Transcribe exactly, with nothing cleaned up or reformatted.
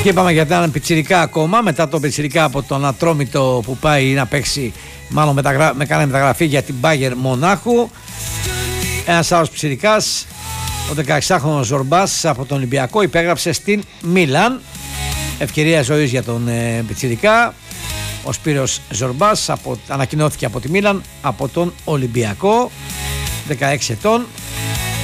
Και είπαμε για έναν πιτσιρικά ακόμα, μετά τον πιτσιρικά από τον Ατρόμητο που πάει να παίξει, μάλλον μεταγρα... με κάνει μεταγραφή για την Bayern Μονάχου. Ένας άλλος πιτσιρικάς, ο δεκαεξάχρονος Ζορμπάς από τον Ολυμπιακό, υπέγραψε στην Μίλαν. Ευκαιρία ζωής για τον ε, πιτσιρικά. Ο Σπύρος Ζορμπάς από... ανακοινώθηκε από τη Μίλαν από τον Ολυμπιακό, δεκαέξι ετών.